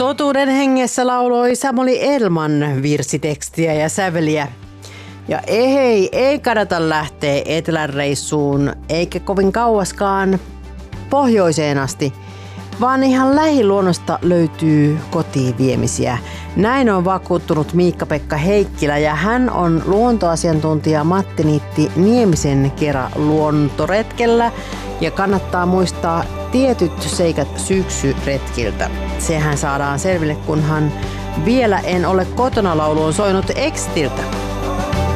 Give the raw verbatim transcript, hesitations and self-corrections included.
Totuuden hengessä lauloi Samuli Elman virsitekstiä ja säveliä. Ja ei, ei kannata lähteä etelän reissuun, eikä kovin kauaskaan pohjoiseen asti, vaan ihan lähiluonnosta löytyy kotiin viemisiä. Näin on vakuuttunut Miikka-Pekka Heikkilä ja hän on luontoasiantuntija Matti Niitti Niemisen kera luontoretkellä ja kannattaa muistaa tietyt seikat syksyretkiltä. Sehän saadaan selville, kunhan vielä en ole kotona laulu on soinut Extiltä.